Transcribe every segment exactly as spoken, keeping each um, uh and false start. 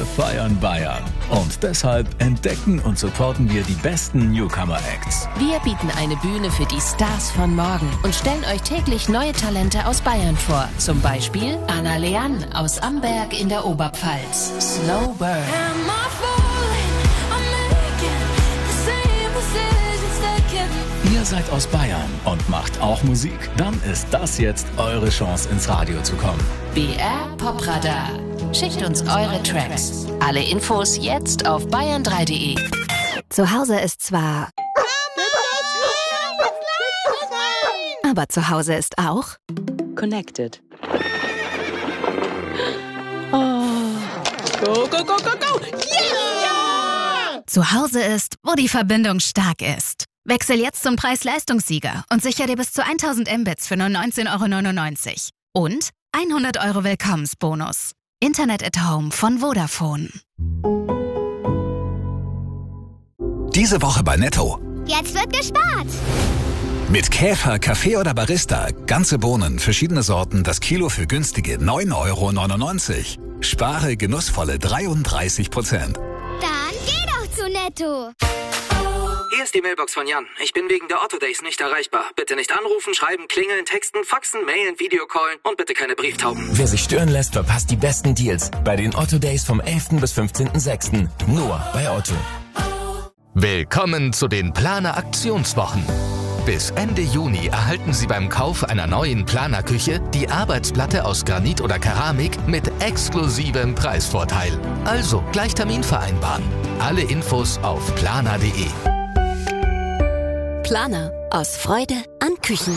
feiern Bayern. Und deshalb entdecken und supporten wir die besten Newcomer-Acts. Wir bieten eine Bühne für die Stars von morgen und stellen euch täglich neue Talente aus Bayern vor. Zum Beispiel Anna Leann aus Amberg in der Oberpfalz. Slow Burn. Ihr seid aus Bayern und macht auch Musik? Dann ist das jetzt eure Chance, ins Radio zu kommen. B R Popradar. Schickt uns eure Tracks. Alle Infos jetzt auf bayern drei punkt de. Zu Hause ist zwar... Aber zu Hause ist auch... Connected. Oh. Go, go, go, go, go! Yeah! Zu Hause ist, wo die Verbindung stark ist. Wechsel jetzt zum Preis-Leistungssieger und sicher dir bis zu tausend Mbits für nur neunzehn Euro neunundneunzig. Und hundert Euro Willkommensbonus. Internet at Home von Vodafone. Diese Woche bei Netto. Jetzt wird gespart. Mit Käfer, Kaffee oder Barista. Ganze Bohnen, verschiedene Sorten, das Kilo für günstige neun Euro neunundneunzig. Spare genussvolle dreiunddreißig Prozent. Dann geh doch zu Netto. Hier ist die Mailbox von Jan. Ich bin wegen der Otto Days nicht erreichbar. Bitte nicht anrufen, schreiben, klingeln, texten, faxen, mailen, Videocallen und bitte keine Brieftauben. Wer sich stören lässt, verpasst die besten Deals bei den Otto Days vom elften bis fünfzehnten sechsten Nur bei Otto. Willkommen zu den Planer Aktionswochen. Bis Ende Juni erhalten Sie beim Kauf einer neuen Planerküche die Arbeitsplatte aus Granit oder Keramik mit exklusivem Preisvorteil. Also gleich Termin vereinbaren. Alle Infos auf planer punkt de. Planer. Aus Freude an Küchen.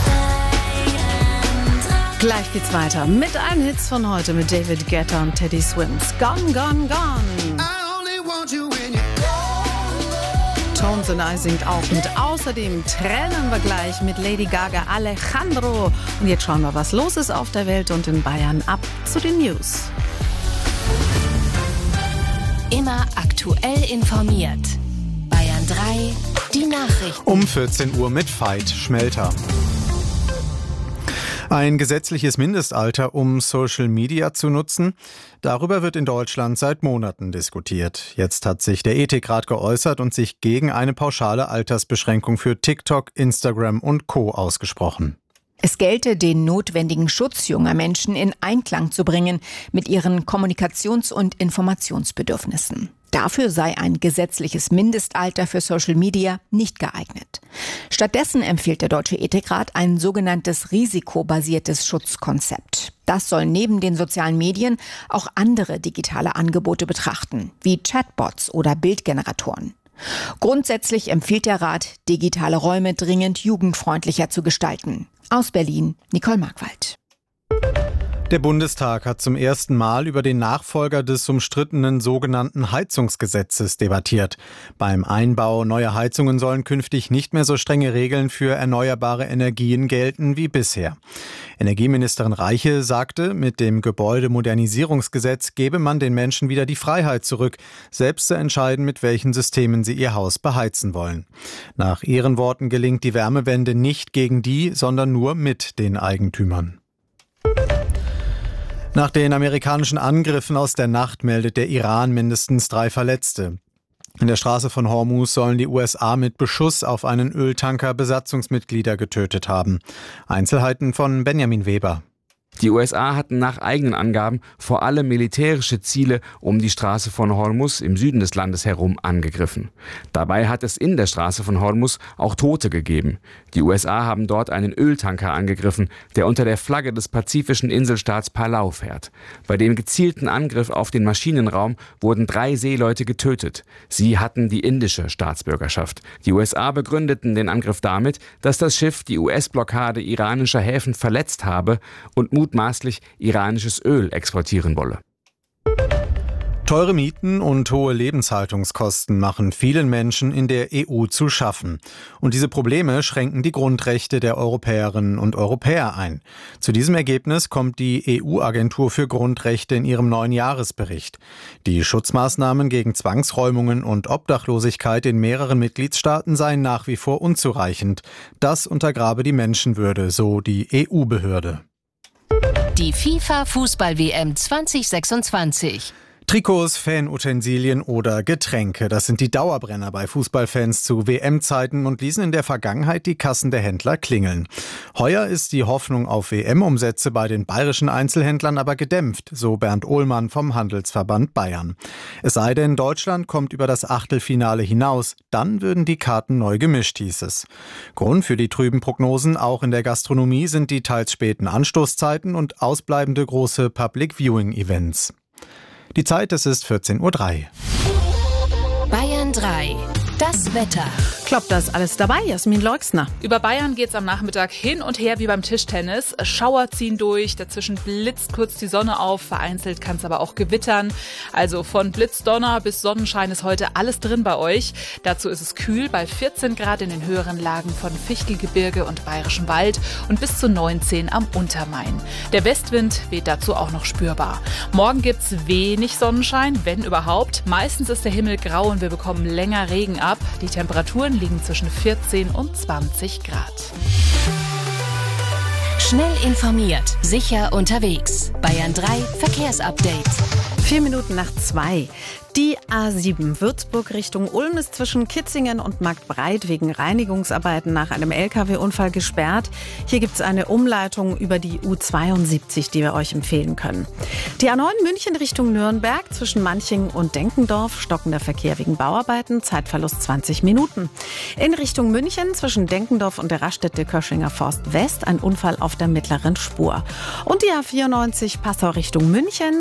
Gleich geht's weiter mit allen Hits von heute mit David Guetta und Teddy Swims. Gone, gone, gone. Tones and I singt auch mit. Außerdem trennen wir gleich mit Lady Gaga Alejandro. Und jetzt schauen wir, was los ist auf der Welt und in Bayern. Ab zu den News. Immer aktuell informiert. Bayern drei, die Nachrichten. Um vierzehn Uhr mit Veit Schmelter. Ein gesetzliches Mindestalter, um Social Media zu nutzen. Darüber wird in Deutschland seit Monaten diskutiert. Jetzt hat sich der Ethikrat geäußert und sich gegen eine pauschale Altersbeschränkung für TikTok, Instagram und Co. ausgesprochen. Es gelte, den notwendigen Schutz junger Menschen in Einklang zu bringen mit ihren Kommunikations- und Informationsbedürfnissen. Dafür sei ein gesetzliches Mindestalter für Social Media nicht geeignet. Stattdessen empfiehlt der Deutsche Ethikrat ein sogenanntes risikobasiertes Schutzkonzept. Das soll neben den sozialen Medien auch andere digitale Angebote betrachten, wie Chatbots oder Bildgeneratoren. Grundsätzlich empfiehlt der Rat, digitale Räume dringend jugendfreundlicher zu gestalten. Aus Berlin, Nicole Markwald. Der Bundestag hat zum ersten Mal über den Nachfolger des umstrittenen sogenannten Heizungsgesetzes debattiert. Beim Einbau neuer Heizungen sollen künftig nicht mehr so strenge Regeln für erneuerbare Energien gelten wie bisher. Energieministerin Reiche sagte, mit dem Gebäudemodernisierungsgesetz gebe man den Menschen wieder die Freiheit zurück, selbst zu entscheiden, mit welchen Systemen sie ihr Haus beheizen wollen. Nach ihren Worten gelingt die Wärmewende nicht gegen die, sondern nur mit den Eigentümern. Nach den amerikanischen Angriffen aus der Nacht meldet der Iran mindestens drei Verletzte. In der Straße von Hormuz sollen die U S A mit Beschuss auf einen Öltanker Besatzungsmitglieder getötet haben. Einzelheiten von Benjamin Weber. Die U S A hatten nach eigenen Angaben vor allem militärische Ziele um die Straße von Hormuz im Süden des Landes herum angegriffen. Dabei hat es in der Straße von Hormuz auch Tote gegeben. Die U S A haben dort einen Öltanker angegriffen, der unter der Flagge des pazifischen Inselstaats Palau fährt. Bei dem gezielten Angriff auf den Maschinenraum wurden drei Seeleute getötet. Sie hatten die indische Staatsbürgerschaft. Die U S A begründeten den Angriff damit, dass das Schiff die U S-Blockade iranischer Häfen verletzt habe und mutmaßlich iranisches Öl exportieren wolle. Teure Mieten und hohe Lebenshaltungskosten machen vielen Menschen in der E U zu schaffen. Und diese Probleme schränken die Grundrechte der Europäerinnen und Europäer ein. Zu diesem Ergebnis kommt die E U-Agentur für Grundrechte in ihrem neuen Jahresbericht. Die Schutzmaßnahmen gegen Zwangsräumungen und Obdachlosigkeit in mehreren Mitgliedstaaten seien nach wie vor unzureichend. Das untergrabe die Menschenwürde, so die E U-Behörde. Die FIFA-Fußball-W M zwanzig sechsundzwanzig. Trikots, Fanutensilien oder Getränke, das sind die Dauerbrenner bei Fußballfans zu W M-Zeiten und ließen in der Vergangenheit die Kassen der Händler klingeln. Heuer ist die Hoffnung auf W M-Umsätze bei den bayerischen Einzelhändlern aber gedämpft, so Bernd Ohlmann vom Handelsverband Bayern. Es sei denn, Deutschland kommt über das Achtelfinale hinaus, dann würden die Karten neu gemischt, hieß es. Grund für die trüben Prognosen auch in der Gastronomie sind die teils späten Anstoßzeiten und ausbleibende große Public-Viewing-Events. Die Zeit, es ist vierzehn Uhr drei. Bayern drei. Das Wetter. Klappt das alles dabei, Jasmin Leuxner? Über Bayern geht's am Nachmittag hin und her wie beim Tischtennis. Schauer ziehen durch, dazwischen blitzt kurz die Sonne auf, vereinzelt kann's aber auch gewittern. Also von Blitzdonner bis Sonnenschein ist heute alles drin bei euch. Dazu ist es kühl bei vierzehn Grad in den höheren Lagen von Fichtelgebirge und Bayerischem Wald und bis zu neunzehn am Untermain. Der Westwind weht dazu auch noch spürbar. Morgen gibt's wenig Sonnenschein, wenn überhaupt. Meistens ist der Himmel grau und wir bekommen länger Regen ab. Die Temperaturen liegen zwischen vierzehn und zwanzig Grad. Schnell informiert, sicher unterwegs. Bayern drei Verkehrsupdate. Vier Minuten nach zwei. Die A sieben Würzburg Richtung Ulm ist zwischen Kitzingen und Marktbreit wegen Reinigungsarbeiten nach einem L K W-Unfall gesperrt. Hier gibt es eine Umleitung über die U zweiundsiebzig, die wir euch empfehlen können. Die A neun München Richtung Nürnberg zwischen Manching und Denkendorf, stockender Verkehr wegen Bauarbeiten, Zeitverlust zwanzig Minuten. In Richtung München zwischen Denkendorf und der Raststätte Köschinger Forst West ein Unfall auf der mittleren Spur. Und die A vierundneunzig Passau Richtung München